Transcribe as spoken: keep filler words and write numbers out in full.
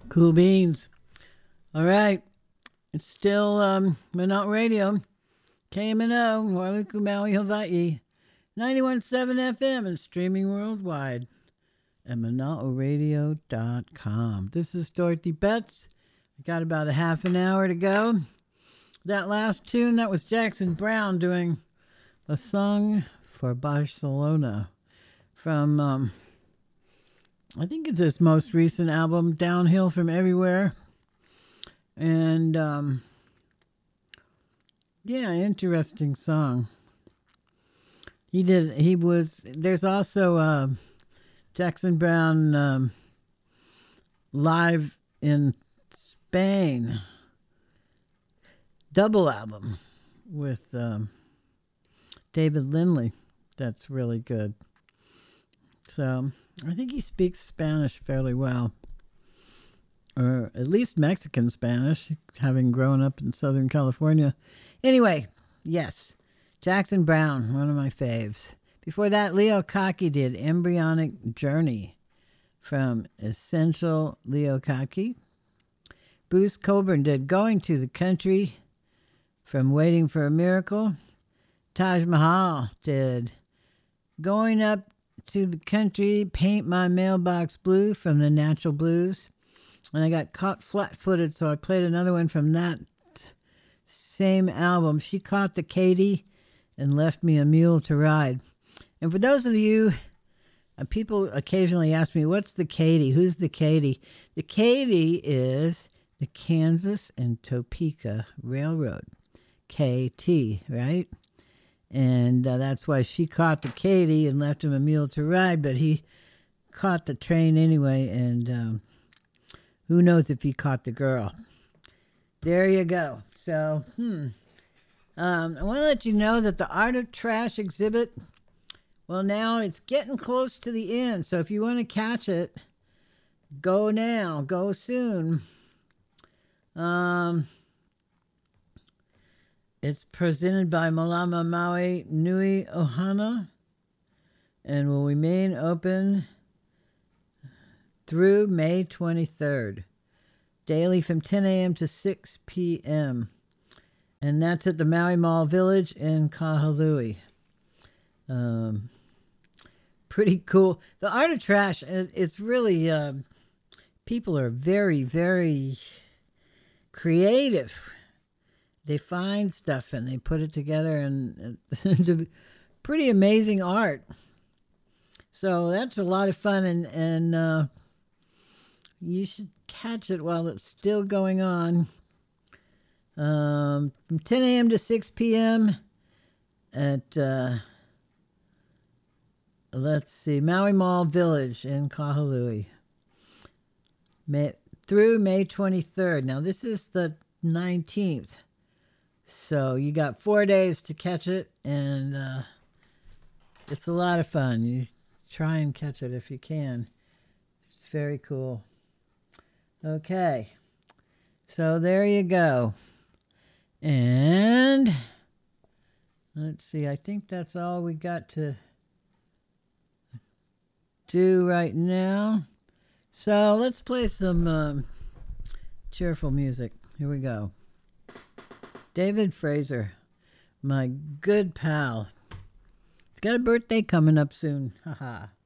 Cool beans. All right. It's still um, Minot Radio. K M N O, Wailuku, Maui, Hawaii. ninety-one point seven F M and streaming worldwide at Minot Radio dot com. This is Dorothy Betts. I got about a half an hour to go. That last tune, that was Jackson Browne doing a song for Barcelona from, um, I think it's his most recent album, Downhill from Everywhere. And, um, yeah, interesting song. He did, he was, there's also uh, Jackson Browne um, live in Spain double album with um, David Lindley. That's really good. So I think he speaks Spanish fairly well, or at least Mexican Spanish, having grown up in Southern California. Anyway, yes, Jackson Browne, one of my faves. Before that, Leo Kaki did Embryonic Journey from Essential Leo Kaki. Bruce Coburn did Going to the Country from Waiting for a Miracle. Taj Mahal did Going Up to the Country, Paint My Mailbox Blue from the Natural Blues. And I got caught flat-footed, so I played another one from that same album. She Caught the Katy and Left Me a Mule to Ride. And for those of you, uh, people occasionally ask me, what's the Katy? Who's the Katy? The Katy is the Kansas and Topeka Railroad. K T, right? And uh, that's why she caught the Katy and left him a mule to ride, but he caught the train anyway, and um, who knows if he caught the girl. There you go. So, hmm. Um, I want to let you know that the Art of Trash exhibit, well, now it's getting close to the end. So if you want to catch it, go now. Go soon. Um, it's presented by Malama Maui Nui Ohana and will remain open through May twenty-third, daily from ten a.m. to six p.m. And that's at the Maui Mall Village in Kahului. Um, pretty cool. The Art of Trash, it's really, uh, people are very, very creative. They find stuff and they put it together, and it's pretty amazing art. So that's a lot of fun, and, and uh, you should catch it while it's still going on. Um, from ten a.m. to six p.m. at, uh, let's see, Maui Mall Village in Kahului. May, through May twenty-third. Now, this is the nineteenth. So you got four days to catch it, and uh, it's a lot of fun. You try and catch it if you can. It's very cool. Okay. So there you go. And let's see, I think that's all we got to do right now. So let's play some um, cheerful music. Here we go. David Fraser, my good pal. He's got a birthday coming up soon. Haha.